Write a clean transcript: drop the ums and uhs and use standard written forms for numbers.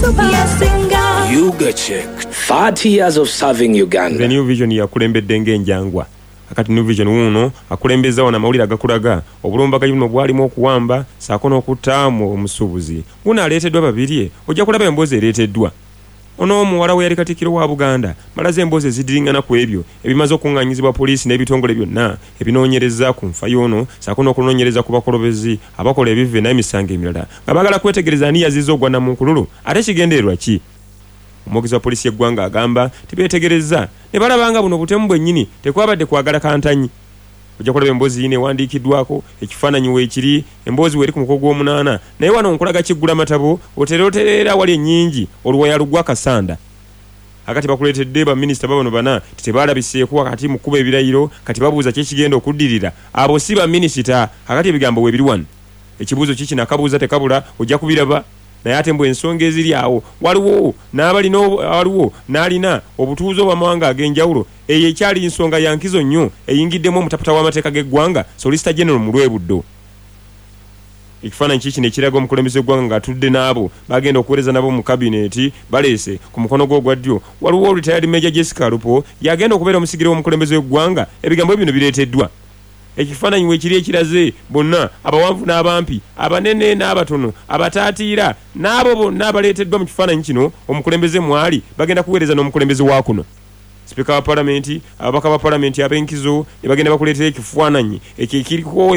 Yuga Check, 30 years of serving Uganda. The New Vision yakulembedde ng'enjangwa. Akati New Vision wuno akulembeza wana mawulire agakulaga obulumbaganyi buno bwalimu okuwamba saako n'okutaamu omusuubuzi. Guno aleeteddwa babiri ojja kulaba emboozi ereeteddwa. Ono omuwala we yali Katikkiro wa Buganda malaze emboozi ezidiringana ku ebyo ebimaze okuŋŋaanyizibwa poliisi n'ebitongole byonna ebinoonyereza ku nfa y'ono saako n'okunoonyereza ku bakolobezi abakola ebivve n'emisango emirala nga baagala kwetegereza ani yazizza ogwa Namunkululu ate kigendererwa ki. Omwogezi wa poliisi y'eggwanga agamba tibeetegereza ne balabanga buno butemu bwennyini tekwabadde kwagala kantanyi. Ojja kulaba emboozi yino ewandiikiddwako ekifaananyi weekiri emboozi weeri ku muko gw'omunaana naye wano nkulaga kiggula matabo otereoterera wali ennyingi oluwaya lugwa Kasanda. Akati bakuleetedde baminisita babano bana tebalabiseeko wakati mu kkuba ebirayiro kati babuuza kyekigenda okuddirira abo si baminisita akati ebigambo weebiri wano. Ekibuuzo kiki nakabuuza tekabula ojja kubiraba naye ate mbwe ensonga eziri awo waliwo n'alina obutuuze obw'amawanga ag'enjawulo eyo ekyali nsonga ya nkizo nnyo eyingiddemu omutaputa w'amateeka g'eggwanga Solicitor General mu Lwebuddo. Ekifaananyi kiki ne kiraga omukulembeze w'eggwanga ng'atudde n'abo bagenda okuweereza nabo mu kabineeti baleese ku mukono gwe ogwa ddyo waliwo retired Major Jessica Lupo yagenda okubeera omusigire w'omukulembeze w'eggwanga. Ebigambo bino bireeteddwa. Ekifaananyi weekiri ekiraze bonna abawanvu n'abampi abanene n'abatono abataatiira n'abo bonna abaleeteddwa mu kifaananyi kino omukulembeze mwali bagenda kuweereza n'omukulembeze wa kuno. Sipiika wa Paalamenti ababaka ba Paalamenti ab'enkizo ne bagenda bakuleetera ekifaananyi ekyo ekiriko